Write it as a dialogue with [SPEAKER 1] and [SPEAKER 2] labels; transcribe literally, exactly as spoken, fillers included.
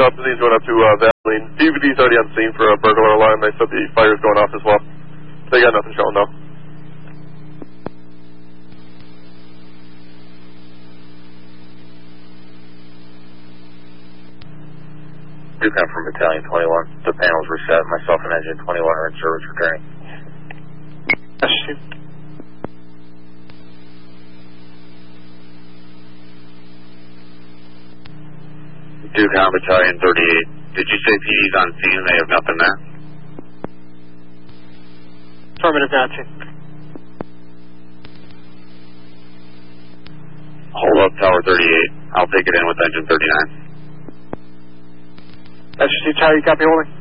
[SPEAKER 1] Delta Z's going up to uh, Valvoline. D V D's already on scene for a burglar alarm. They said the fire's going off as well. They got nothing showing though.
[SPEAKER 2] Duke come from Battalion twenty-one. The panels reset. Myself and Engine twenty-one are in service returning.
[SPEAKER 3] Yes,
[SPEAKER 2] Duke on Battalion thirty-eight. Did you say P D's on scene and they have nothing there?
[SPEAKER 3] Affirmative, Nancy.
[SPEAKER 2] Hold up, Tower thirty-eight. I'll take it in with Engine thirty-nine.
[SPEAKER 3] S C Tower, you copy, holding?